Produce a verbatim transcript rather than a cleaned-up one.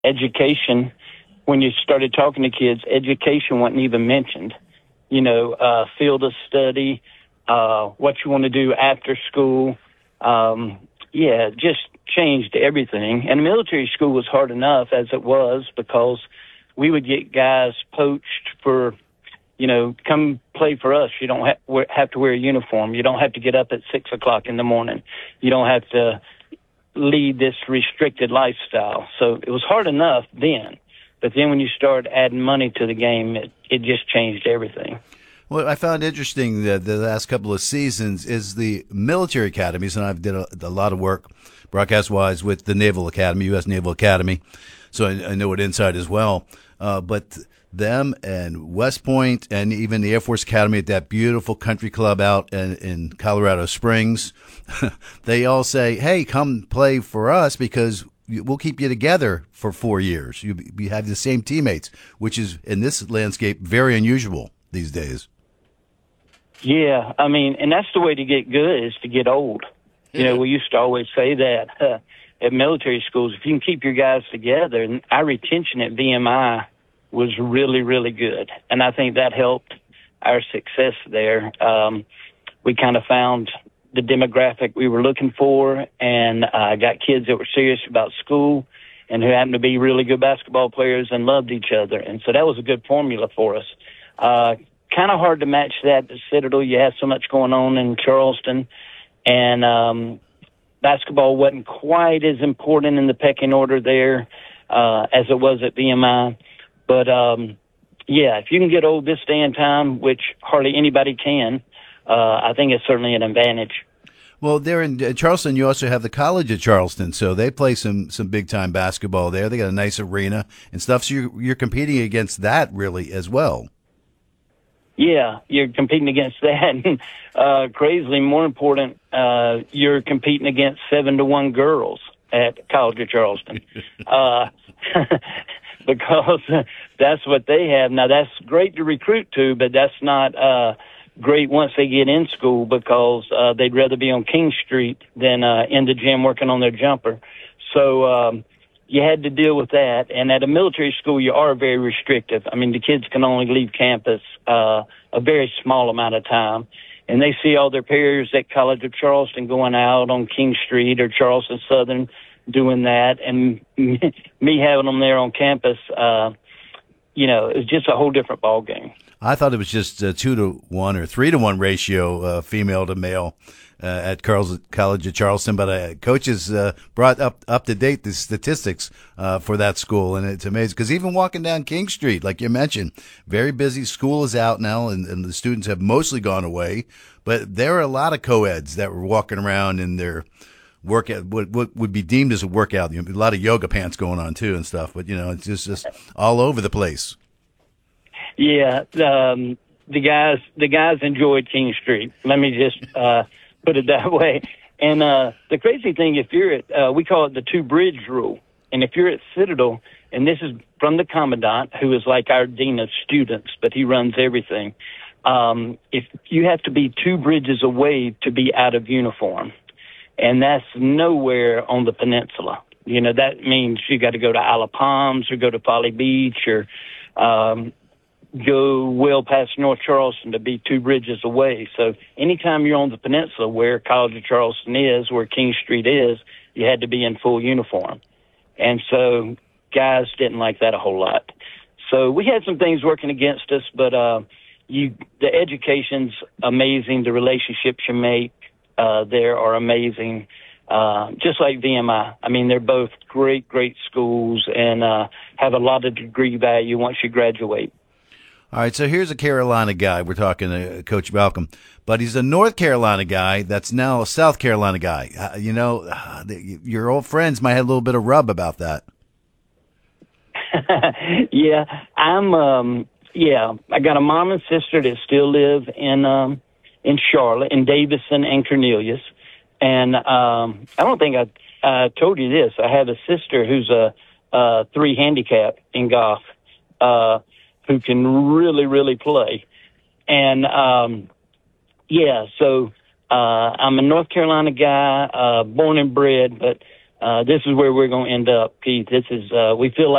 education, when you started talking to kids, education wasn't even mentioned. You know, uh, field of study, uh, what you want to do after school. Um, yeah, it just changed everything. And military school was hard enough as it was, because we would get guys poached for, you know, come play for us. You don't ha- have to wear a uniform. You don't have to get up at six o'clock in the morning. You don't have to lead this restricted lifestyle. So it was hard enough then. But then when you start adding money to the game, it, it just changed everything. What I found interesting that the last couple of seasons is the military academies, and I've did a, a lot of work broadcast-wise with the Naval Academy, U S Naval Academy, so I, I know it inside as well. Uh, but them and West Point and even the Air Force Academy at that beautiful country club out in, in Colorado Springs, they all say, hey, come play for us because we'll keep you together for four years. You, you have the same teammates, which is, in this landscape, very unusual these days. Yeah, I mean, and that's the way to get good, is to get old. You know, we used to always say that uh, at military schools, if you can keep your guys together, and our retention at V M I was really, really good. And I think that helped our success there. Um, we kind of found the demographic we were looking for, and uh, got kids that were serious about school and who happened to be really good basketball players and loved each other. And so that was a good formula for us. Uh, kind of hard to match that at Citadel. You have so much going on in Charleston, and um, basketball wasn't quite as important in the pecking order there uh, as it was at V M I. But, um, yeah, if you can get old this day and time, which hardly anybody can, uh, I think it's certainly an advantage. Well, there in uh, Charleston, you also have the College of Charleston, so they play some, some big-time basketball there. They got a nice arena and stuff, so you're, you're competing against that, really, as well. Yeah, you're competing against that. uh, crazily, more important, uh, you're competing against seven to one girls at College of Charleston. uh, because that's what they have. Now, that's great to recruit to, but that's not uh, great once they get in school, because uh, they'd rather be on King Street than uh, in the gym working on their jumper. So um, you had to deal with that. And at a military school, you are very restrictive. I mean, the kids can only leave campus uh, a very small amount of time. And they see all their peers at College of Charleston going out on King Street or Charleston Southern doing that. And me having them there on campus, uh, you know, it's just a whole different ball game. I thought it was just a two to one or three to one ratio, uh, female to male, uh, at Carl's, College of Charleston. But uh, coaches uh, brought up up to date the statistics uh, for that school, and it's amazing because even walking down King Street, like you mentioned, very busy. School is out now, and, and the students have mostly gone away. But there are a lot of co-eds that were walking around in their workout, what, what would be deemed as a workout. You know, a lot of yoga pants going on too and stuff. But you know, it's just just all over the place. Yeah, um, the guys the guys enjoyed King Street. Let me just uh, put it that way. And uh, the crazy thing, if you're at, uh, we call it the two bridge rule. And if you're at Citadel, and this is from the commandant, who is like our dean of students, but he runs everything. Um, if you have to be two bridges away to be out of uniform, and that's nowhere on the peninsula. You know, that means you got to go to Isle of Palms or go to Folly Beach or um, go well past North Charleston to be two bridges away. So anytime you're on the peninsula where College of Charleston is, where King Street is, you had to be in full uniform. And so guys didn't like that a whole lot. So we had some things working against us, but uh, you, the education's amazing. The relationships you make uh, there are amazing. Uh, just like V M I. I mean, they're both great, great schools and uh, have a lot of degree value once you graduate. All right, so here's a Carolina guy. We're talking to Coach Malcolm, but he's a North Carolina guy that's now a South Carolina guy. Uh, you know, uh, your old friends might have a little bit of rub about that. yeah, I'm. Um, yeah, I got a mom and sister that still live in um, in Charlotte, in Davison and Cornelius. And um, I don't think I uh, told you this. I have a sister who's a, a three handicap in golf, uh, who can really, really play. And, um, yeah, so uh, I'm a North Carolina guy, uh, born and bred, but uh, this is where we're going to end up, Keith. This is uh, we feel like